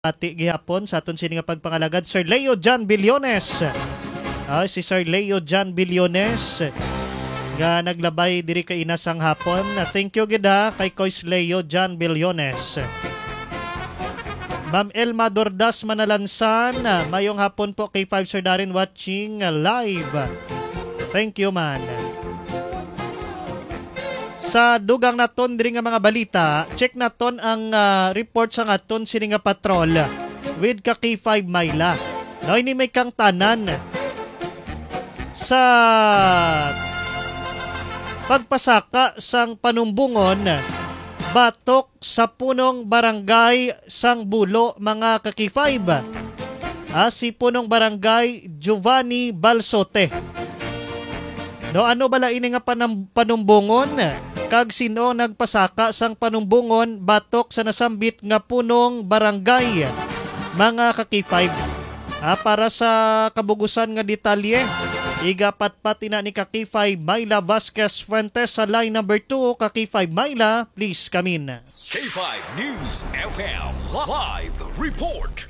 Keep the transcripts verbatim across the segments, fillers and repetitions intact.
Ati gihapon sa aton sini nga pagpangalagad Sir Leo John Billones. Ah, si Sir Leo John Billones nga naglabay diri kay inasang hapon. Ah, Thank you gid ha kay Kois Leo John Billones. Ma'am Elma Dordas Manalansan, ah, mayong hapon po kay Five Sir Darin watching ah, live. Thank you man. Sa dugang naton diri nga mga balita, check naton ang uh, report sa aton sini nga patrol with ka K five Mayla. No, ini may kang tanan sa pagpasaka sang panumbungon batok sa punong barangay sang Bulo mga ka K five. Ah, si punong barangay Giovanni Balsote. No, ano bala ini nga panam, panumbungon? Kag sino nagpasaka sang panumbungon batok sa nasambit nga punong barangay mga ka K five. Ah, para sa kabugusan nga detalye, igapat pati na ni ka K five Mayla Vasquez Fuentes sa line number two. ka K five Mayla, please come in. K five News F M Live Report.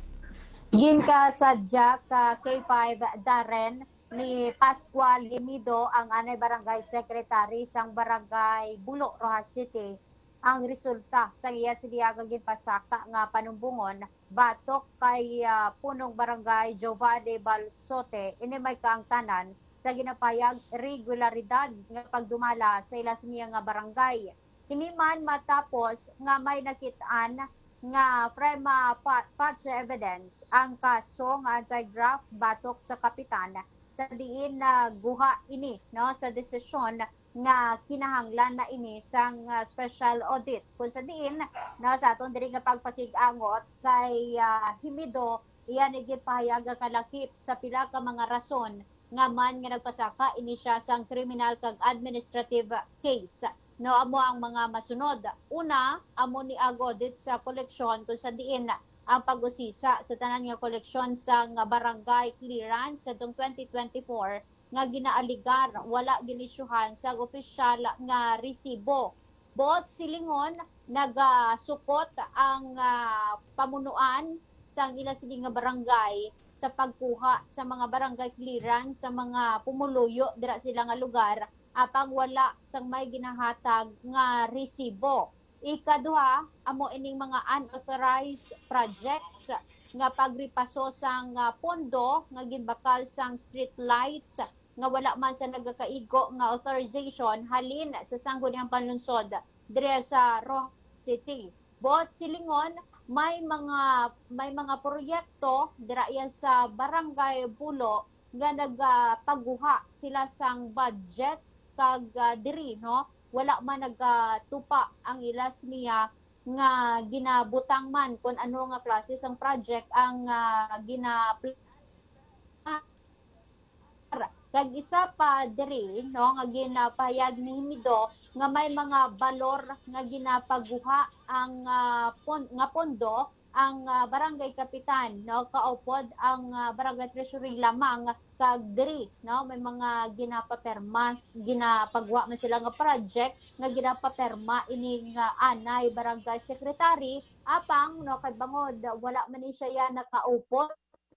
Ginka sadya ka K five Darren ni Pascual Limido ang anay barangay secretary sang barangay Bulo, Rojas City. Ang resulta sa iya siliyaga ginpasaka nga panumbungon batok kay uh, punong barangay Giovanni Balsote ini may kaang tanan sa ginapayag regularidad nga pagdumala sa ila niya nga barangay. Kini man matapos nga may nakitaan nga prima facie evidence ang kaso nga anti-graft batok sa kapitan sa diin na uh, guha ini no sa desisyon nga kinahanglan na ini sang uh, special audit kung sa diin no sa aton diri nga pagpakig-angot kay uh, Himido iyan gipahayag nga kalakip sa pila ka mga rason nga man nga nagpasaka ini siya sang criminal kag administrative case. No, amo ang mga masunod. Una, amo ni agodit sa koleksyon kung sa diin ang pag-usisa sa tanan nga koleksyon sa nga barangay clearance sa twenty twenty-four nga ginaaligar wala ginisyuhan sa opisyal nga resibo. Buot silingon nagasukot ang uh, pamunuan sa ila sini nga barangay sa pagkuha sa mga barangay clearance sa mga pumuluyo dira sila nga lugar apang wala sang may ginahatag nga resibo. Ikaduha, amo ining mga unauthorized projects nga pagripaso sang uh, pondo nga ginbakal sang street lights nga wala man sa nagakaigo nga authorization halin sa sangguniang panlunsod dire sa Rojas City. Buot silingon may mga may mga proyekto dira yan sa barangay Bulo nga nagpaguha sila sang budget kag uh, diri no wala man nagatupa ang ilas niya nga ginabutang man kung ano nga klase sang project ang uh, gina kag isa pa diri no nga ginapahayag ni Himido nga may mga balor nga ginapaguha ang uh, pon, nga pondo ang uh, barangay kapitan no kaupod ang uh, barangay treasury lamang kag diri no may mga ginapaperma ginapagwa man sila nga project nga ginapaperma ini nga anay barangay secretary apang no kay bangod wala man ni siya nakaupod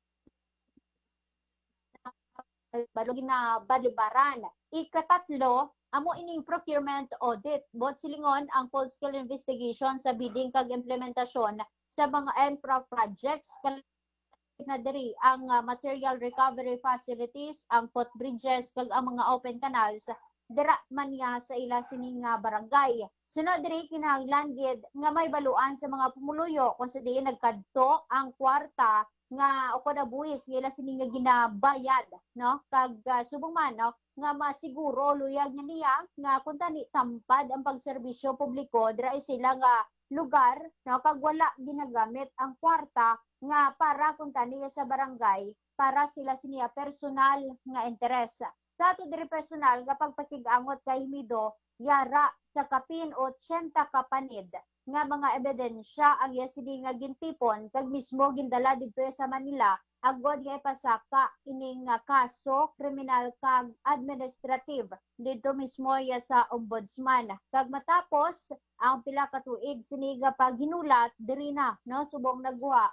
balo gina balibaran. Ikatatlo, amo ining procurement audit bot silingon ang full scale investigation sa bidding kag implementasyon sa mga infra projects na diri ang uh, material recovery facilities, ang footbridges kag ang mga open canals dira man niya sa ila sini nga barangay. Sunod diri kinahanglan gid nga may baluan sa mga pumuluyo kung sa diin nagkadto ang kwarta nga o kada buhis ila sini nga ginabayad no kag uh, subong man no nga masiguro luyag niya niya nga kun tani tampad ang pagserbisyo publiko dira sila nga lugar no kag wala ginagamit ang kwarta nga para kung tani sa barangay para sila siniya personal nga interes. Sa ato diri personal nga pagpakig-angot kay Himido yara sa kapin eighty kapanid nga mga ebidensya ang iya sini nga gintipon kag mismo gindala didto sa Manila agod nga ipasaka ining nga kaso kriminal kag administrative didto mismo iya sa ombudsman. Kag matapos ang pila ka tuig sini nga paghinulat diri na no subong nagbuha